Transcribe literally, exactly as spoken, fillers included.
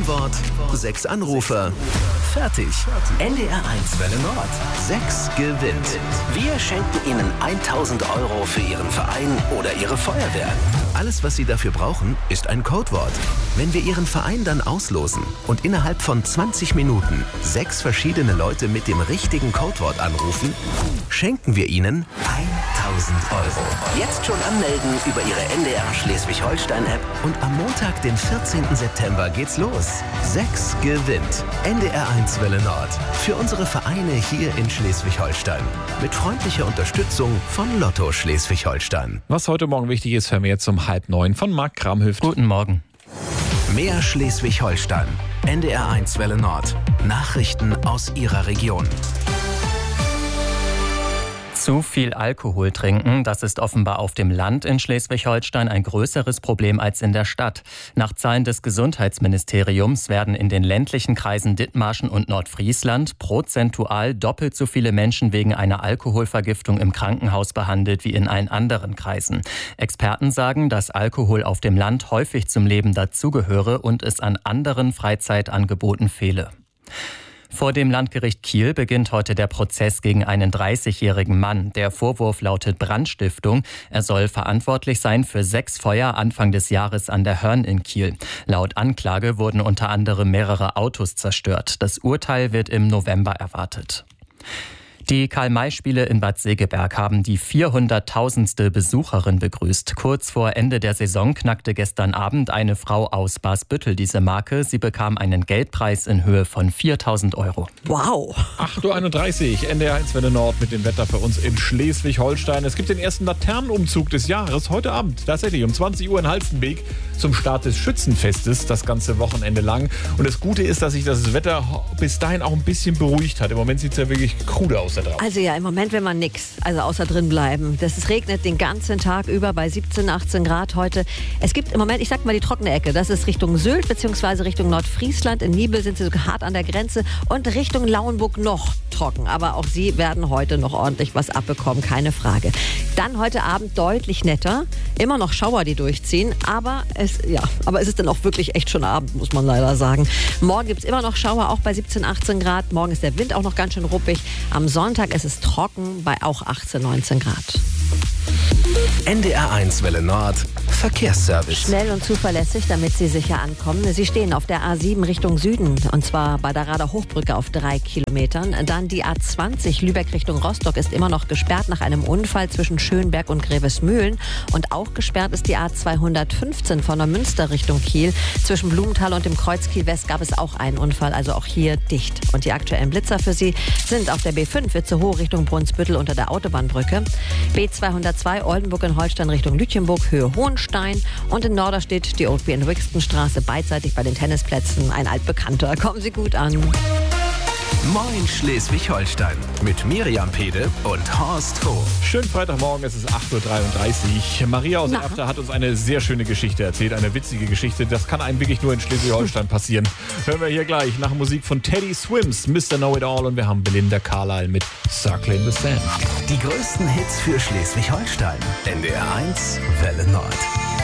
Wort, sechs Anrufer. Fertig. N D R eins Welle Nord. Sechs gewinnt. Wir schenken Ihnen tausend Euro für Ihren Verein oder Ihre Feuerwehr. Alles, was Sie dafür brauchen, ist ein Codewort. Wenn wir Ihren Verein dann auslosen und innerhalb von zwanzig Minuten sechs verschiedene Leute mit dem richtigen Codewort anrufen, schenken wir Ihnen tausend Euro. Jetzt schon anmelden über Ihre N D R Schleswig-Holstein-App. und am Montag, den vierzehnten September, geht's los. Sechs gewinnt. N D R eins Welle Nord. Für unsere Vereine hier in Schleswig-Holstein. Mit freundlicher Unterstützung von Lotto Schleswig-Holstein. Was heute Morgen wichtig ist, hören wir jetzt um halb neun von Marc Kramhüft. Guten Morgen. Mehr Schleswig-Holstein. N D R eins Welle Nord. Nachrichten aus Ihrer Region. Zu viel Alkohol trinken, das ist offenbar auf dem Land in Schleswig-Holstein ein größeres Problem als in der Stadt. Nach Zahlen des Gesundheitsministeriums werden in den ländlichen Kreisen Dithmarschen und Nordfriesland prozentual doppelt so viele Menschen wegen einer Alkoholvergiftung im Krankenhaus behandelt wie in allen anderen Kreisen. Experten sagen, dass Alkohol auf dem Land häufig zum Leben dazugehöre und es an anderen Freizeitangeboten fehle. Vor dem Landgericht Kiel beginnt heute der Prozess gegen einen dreißigjährigen Mann. Der Vorwurf lautet Brandstiftung. Er soll verantwortlich sein für sechs Feuer Anfang des Jahres an der Hörn in Kiel. Laut Anklage wurden unter anderem mehrere Autos zerstört. Das Urteil wird im November erwartet. Die Karl-May-Spiele in Bad Segeberg haben die vierhunderttausendste Besucherin begrüßt. Kurz vor Ende der Saison knackte gestern Abend eine Frau aus Basbüttel diese Marke. Sie bekam einen Geldpreis in Höhe von viertausend Euro. Wow! acht Uhr einunddreißig, N D R eins Welle Nord mit dem Wetter für uns in Schleswig-Holstein. Es gibt den ersten Laternenumzug des Jahres heute Abend, tatsächlich um zwanzig Uhr in Halstenbeek zum Start des Schützenfestes, das ganze Wochenende lang. Und das Gute ist, dass sich das Wetter bis dahin auch ein bisschen beruhigt hat. Im Moment sieht es ja wirklich krude aus da draußen. Also ja, im Moment will man nix, also außer drin bleiben. Das, es regnet den ganzen Tag über bei siebzehn, achtzehn Grad heute. Es gibt im Moment, ich sag mal, die trockene Ecke. Das ist Richtung Sylt bzw. Richtung Nordfriesland. In Nibel sind sie sogar hart an der Grenze und Richtung Lauenburg noch trocken. Aber auch sie werden heute noch ordentlich was abbekommen, keine Frage. Dann heute Abend deutlich netter. Immer noch Schauer, die durchziehen. Aber es, ja, aber es ist dann auch wirklich echt schon Abend, muss man leider sagen. Morgen gibt es immer noch Schauer, auch bei siebzehn, achtzehn Grad. Morgen ist der Wind auch noch ganz schön ruppig. Am Sonntag ist es trocken bei auch achtzehn, neunzehn Grad. N D R eins Welle Nord. Verkehrsservice. Schnell und zuverlässig, damit Sie sicher ankommen. Sie stehen auf der A sieben Richtung Süden, und zwar bei der Rader Hochbrücke auf drei Kilometern. Dann die A zwanzig Lübeck Richtung Rostock ist immer noch gesperrt nach einem Unfall zwischen Schönberg und Grevesmühlen. Und auch gesperrt ist die A zweihundertfünfzehn von der Münster Richtung Kiel. Zwischen Blumenthal und dem Kreuz Kiel West gab es auch einen Unfall, also auch hier dicht. Und die aktuellen Blitzer für Sie sind auf der B fünf Itzehoe Richtung Brunsbüttel unter der Autobahnbrücke, B zweihundertzwei Oldenburg in Holstein Richtung Lütjenburg Höhe Hohenstein und in Norderstedt die Oldby in Wixton Straße beidseitig bei den Tennisplätzen. Ein altbekannter. Kommen Sie gut an. Moin Schleswig-Holstein. Mit Miriam Pede und Horst Hof. Schönen Freitagmorgen, es ist acht Uhr dreiunddreißig. Maria aus Erfter hat uns eine sehr schöne Geschichte erzählt, eine witzige Geschichte. Das kann einem wirklich nur in Schleswig-Holstein passieren. Hören wir hier gleich nach Musik von Teddy Swims, Mister Know-It-All, und wir haben Belinda Carlisle mit Circle in the Sand. Die größten Hits für Schleswig-Holstein. N D R eins Welle Nord.